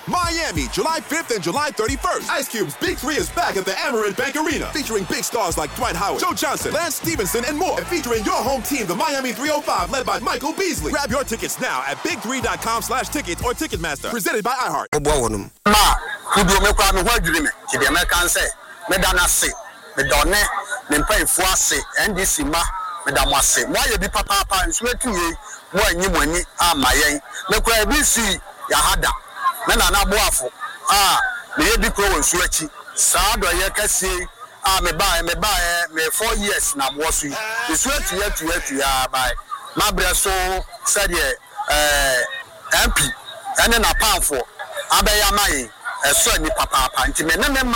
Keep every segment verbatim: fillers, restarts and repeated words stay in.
Miami, July fifth and July thirty-first. Ice Cube's Big Three is back at the Amerant Bank Arena, featuring big stars like Dwight Howard, Joe Johnson, Lance Stevenson, and more. And featuring your home team, the Miami three oh five, led by Michael Beasley. Grab your tickets now at big three dot com slash tickets or Ticketmaster. Presented by iHeart. Ah, you do make me what dream. To the American say, Medana say, Medone, Nempa Fuase, and this ma, Medama say, why you be papa and swear to ye, why you money, ah, my young, make where we see Yahada, Menana Boafo, ah, the Edico and Swetchy, Sad or Yakasi, ah, me buy, me buy, me four years now was you. The sweat to yet to yet to ya by Mabra so said ye, eh, M P, and then a pound for Abayamai, a son, papa, and me.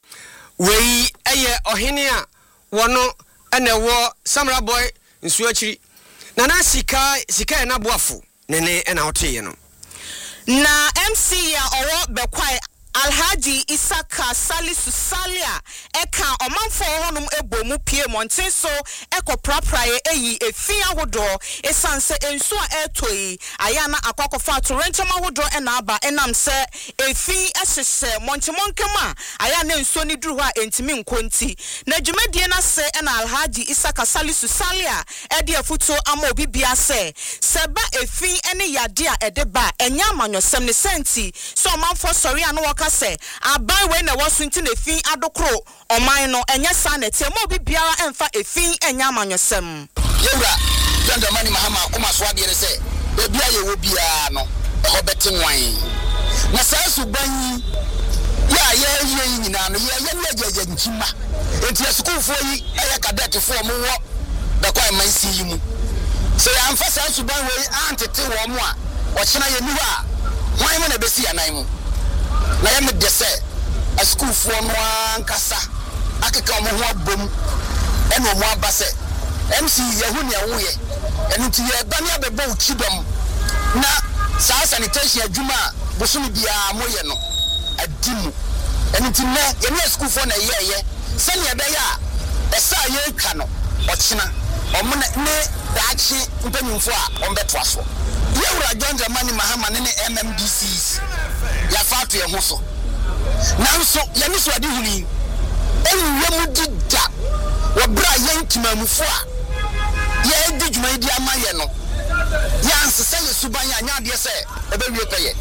We aye ohinia wono ene wo samra boy nsuachi na na sika sika na boafo nene ena hote no na M C ya owo bekwai Alhaji Isaka Salisu Salia eka omanfo honum ebomu pie monten so eko prapraye eyi efi ahodo esanse ensu a etoi ayana akwakofa to renchama ahodo ena aba enam se efi ehhese montemonkema ayana ensu ni duru ha entimi nkonti na dwumadie na se ena Alhaji Isaka Salisu Salia ede afuto ama obi bia se seba efi ene yade a edeba enya amanyosem ne senti so omanfo sori anu say abai we na wasunti na fin adokro oman no enye sa na tie mo bi biara emfa efin enya amanyosem yewra janda mani mahama kuma so ade re say e bia ye wo bia no e hobeti nwan na sa suban ya ye ye nyina no ye ye na jeje nchima enti school fo yi e cadet fo mo wo da kwa man si yi mu so ya amfa sa suban we antete wo mo a wo chena ye niwa a hwan mo na besi anan mu na yam de say a school for no ankasa akeka mo ho abom eno mo abase M C yehuni awoye eno ti ye ba ne abebo uchidom na sa sanitation adwuma bosumi bia moye no adimu eno ti ne ye ne school for na ye ye se ne be ya esa ye twa no ochina omo ne daachi mpanyimfo a ombeto aso yewura jonja mani mahama ne M M D Cs ya fatu ye hoso nanso ye ni so ade huni enwe mu dida wo bra ye ntimamufo a ye di dwuma di amaye no ya nsese ye suban ya nya de se ebe wie peye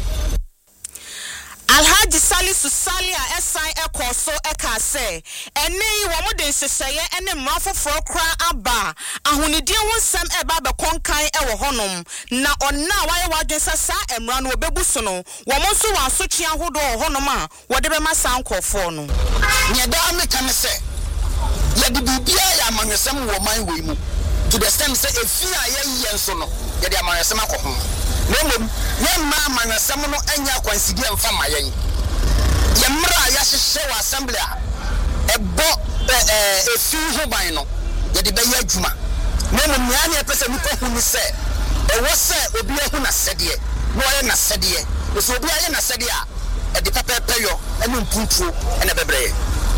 Alhaji Salisu Salia esan ekoso eka se ene yi wo mode nseseye ene mrafoforo kra aba ahunidie wonsem eba be konkan ewo honom na onna waye wadwensa sa emra no obebuso no wo mo so wasochi ahodo honom a wode be masa nkofo no nye da me kan se ye de bibia ya manwesem wo man we mu to the extent say efi a ye ye nso no ye de manwesem akoho Nemom, yemma manasem no anya kwansidie mfa mayen. Yemra ya hyehyɛ wa assembly a ebo eh efi ho ban no ye de bɛyɛ adwuma. Nemom nya na epese nipa hu ni sɛ e wo sɛ obi ahu na sɛdeɛ, no ɔyɛ na sɛdeɛ. So obi ayɛ na sɛdeɛ a e de pepepe yo ene mpuntuo ene bebrɛ.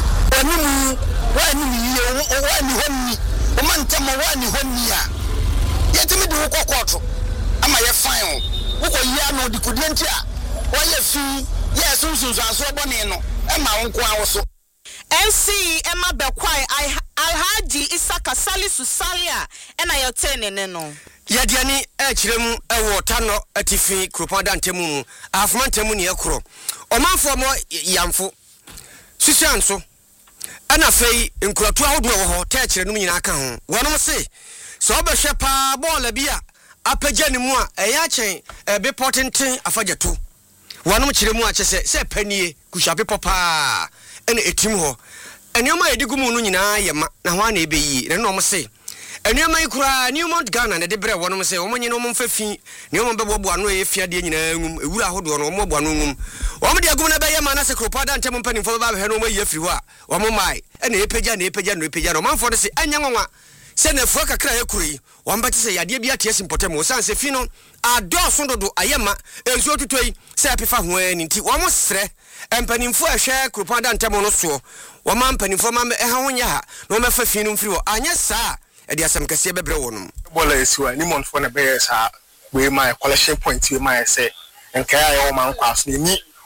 Onimu wa ni yi wa ni honni. O man tamo wa ni honni a. Yetimi de wo kokoto ama ye fine wo ko yi ano di kudie ntia wo ye fi ye sunsun so bone no e ma wonko awoso M C Emma Bekwai Alhaji Isaka Salisu Salia ena ye tenene no ye de ani e kirem e wo tano atifi kropada ntemu afuma ntemu ne ekro omanfo mo yamfo susuanso ana fei nkuratu ahodo wo ho ta kire no nyina aka ho wonom se so obehwe pa ball bia apagya ne mu a eya chen ebe potenten afageto wonom kire mu a kyese se panie kushape popa ene etim ho enioma edigumu no nyina yema na ho ana ebeyi ne no mo se enioma ikura New Mount Ghana ne de bre wonom se omonye no momfa fi ne omon bebobo ano e fiade nyina ngum ewura ahodo no omo boano ngum omo de agum na be yema na se kropada ntem mpanimfo ba be no mo yefiri ho a omo mai ene epagya ne epagya no epagya no manfo de se anya nwanwa se na fuwa kakra yakuri wambati se yade bia tie simpotemo sanse fi no adoso dodo ayema ensu otutoi se apefa ho ani nti wo mo sre empanimfo ahwe kropada ntemo no so wo ma empanimfo ma e ha honya ha no mefa fi no mfiri wo anya saa e de asem kase bebre wonum bola esiwa ni monfo na be sa we my collection point we my say enka ya wo man kwaso ni